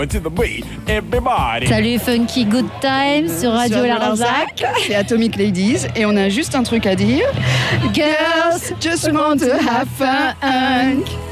Salut Funky Good Time sur Radio Larzac. C'est Atomic Ladies et on a juste un truc à dire. Girls just want to have fun.